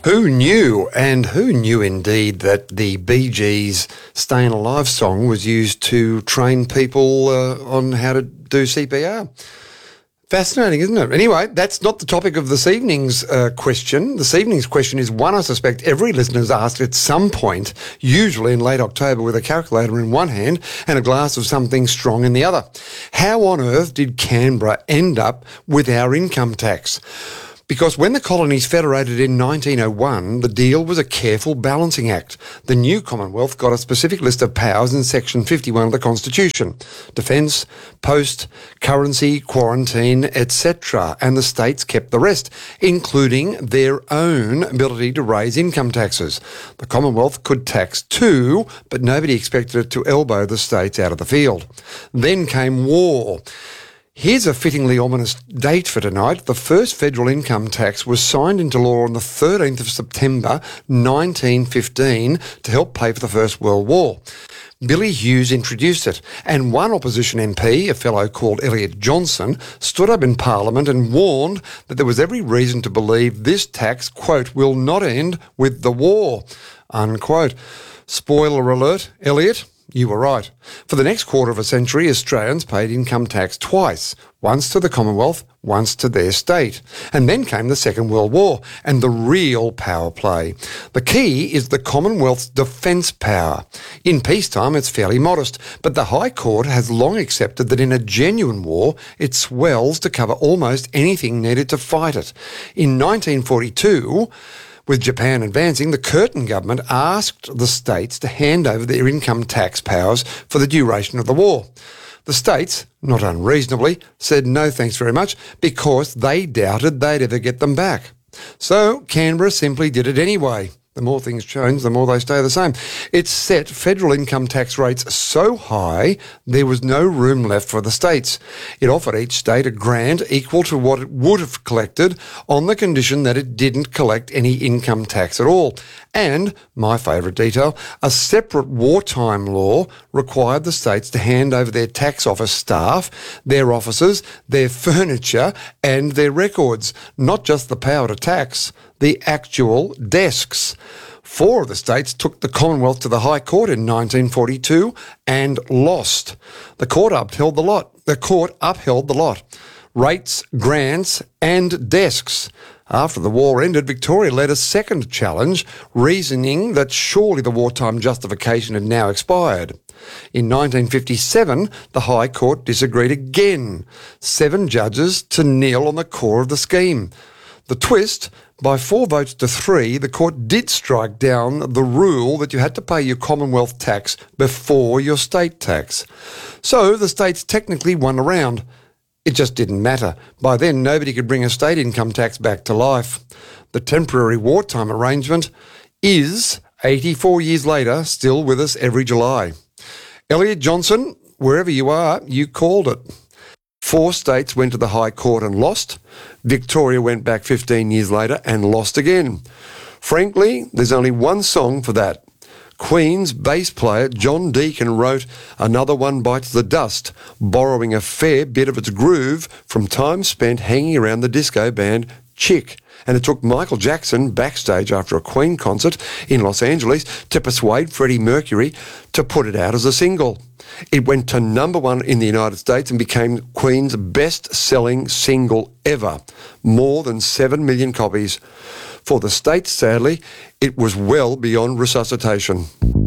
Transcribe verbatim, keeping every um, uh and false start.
Who knew, and who knew indeed, that the Bee Gees' Staying Alive song was used to train people uh, on how to do C P R? Fascinating, isn't it? Anyway, that's not the topic of this evening's uh, question. This evening's question is one I suspect every listener's asked at some point, usually in late October, with a calculator in one hand and a glass of something strong in the other. How on earth did Canberra end up with our income tax? Because when the colonies federated in nineteen oh one, the deal was a careful balancing act. The new Commonwealth got a specific list of powers in Section fifty-one of the Constitution: defence, post, currency, quarantine, et cetera. And the states kept the rest, including their own ability to raise income taxes. The Commonwealth could tax too, but nobody expected it to elbow the states out of the field. Then came war. Here's a fittingly ominous date for tonight. The first federal income tax was signed into law on the thirteenth of September nineteen fifteen to help pay for the First World War. Billy Hughes introduced it, and one opposition M P, a fellow called Elliot Johnson, stood up in Parliament and warned that there was every reason to believe this tax, quote, will not end with the war, unquote. Spoiler alert, Elliot, you were right. For the next quarter of a century, Australians paid income tax twice, once to the Commonwealth, once to their state. And then came the Second World War and the real power play. The key is the Commonwealth's defence power. In peacetime, it's fairly modest, but the High Court has long accepted that in a genuine war, it swells to cover almost anything needed to fight it. In nineteen forty-two... with Japan advancing, the Curtin government asked the states to hand over their income tax powers for the duration of the war. The states, not unreasonably, said no thanks very much because they doubted they'd ever get them back. So Canberra simply did it anyway. The more things change, the more they stay the same. It set federal income tax rates so high there was no room left for the states. It offered each state a grant equal to what it would have collected on the condition that it didn't collect any income tax at all. And, my favourite detail, a separate wartime law required the states to hand over their tax office staff, their offices, their furniture and their records, not just the power to tax, the actual desks. Four of the states took the Commonwealth to the High Court in nineteen forty-two and lost. The court upheld the lot. The court upheld the lot. Rates, grants and desks. After the war ended, Victoria led a second challenge, reasoning that surely the wartime justification had now expired. In nineteen fifty-seven, the High Court disagreed again. Seven judges to nil on the core of the scheme. The twist, by four votes to three, the court did strike down the rule that you had to pay your Commonwealth tax before your state tax. So the states technically won a round. It just didn't matter. By then, nobody could bring a state income tax back to life. The temporary wartime arrangement is, eighty-four years later, still with us every July. Elliot Johnson, wherever you are, you called it. Four states went to the High Court and lost. Victoria went back fifteen years later and lost again. Frankly, there's only one song for that. Queen's bass player John Deacon wrote Another One Bites the Dust, borrowing a fair bit of its groove from time spent hanging around the disco band Chick. And it took Michael Jackson backstage after a Queen concert in Los Angeles to persuade Freddie Mercury to put it out as a single. It went to number one in the United States and became Queen's best-selling single ever, more than seven million copies. For the states, sadly, it was well beyond resuscitation.